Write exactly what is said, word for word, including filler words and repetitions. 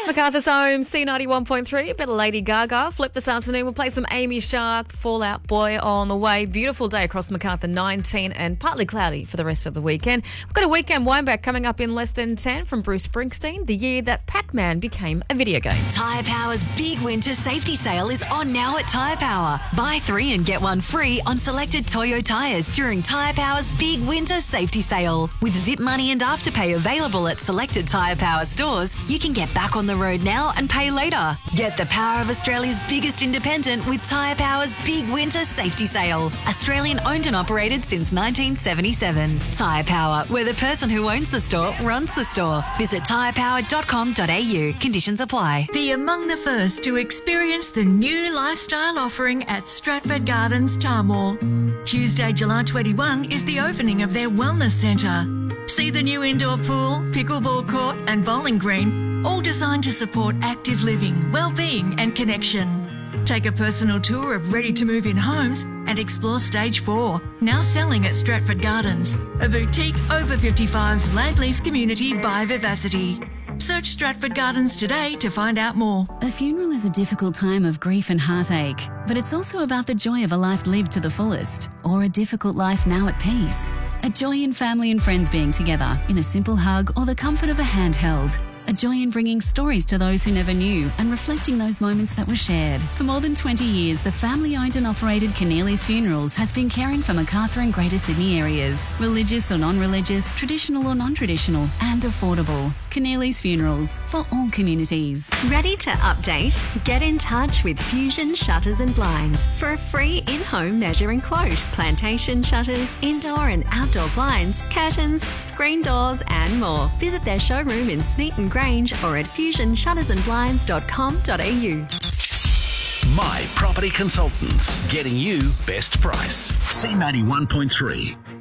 MacArthur's Home, C ninety-one point three, a bit of Lady Gaga. Flip this afternoon, we'll play some Amy Shark, Fall Out Boy on the way. Beautiful day across MacArthur, nineteen and partly cloudy for the rest of the weekend. We've got a weekend wineback coming up in less than ten from Bruce Springsteen, the year that Pac-Man became a video game. Tyre Power's big winter safety sale is on now at Tyre Power. Buy three and get one free on selected Toyo tyres during Tyre Power's big winter safety sale. With Zip Money and Afterpay available at selected Tyre Power stores, you can get back on the road now and pay later. Get the power of Australia's biggest independent with Tyre Power's big winter safety sale. Australian owned and operated since nineteen seventy-seven. Tyre Power, where the person who owns the store runs the store. Visit tyre power dot com dot a u. Conditions apply. Be among the first to experience the new lifestyle offering at Stratford Gardens Tarmore. Tuesday, July twenty-first is the opening of their wellness centre. See the new indoor pool, pickleball court and bowling green, all designed to support active living, well-being and connection. Take a personal tour of ready-to-move-in homes and explore Stage four, now selling at Stratford Gardens, a boutique over fifty-fives land lease community by Vivacity. Search Stratford Gardens today to find out more. A funeral is a difficult time of grief and heartache, but it's also about the joy of a life lived to the fullest, or a difficult life now at peace. A joy in family and friends being together, in a simple hug or the comfort of a handheld. A joy in bringing stories to those who never knew and reflecting those moments that were shared. For more than twenty years, the family-owned and operated Keneally's Funerals has been caring for Macarthur and Greater Sydney areas. Religious or non-religious, traditional or non-traditional, and affordable. Keneally's Funerals, for all communities. Ready to update? Get in touch with Fusion Shutters and Blinds for a free in-home measuring quote. Plantation shutters, indoor and outdoor blinds, curtains, screen doors and more. Visit their showroom in Smeaton Grange or at fusion shutters and blinds dot com dot a u. My Property Consultants, getting you best price. C ninety-one point three.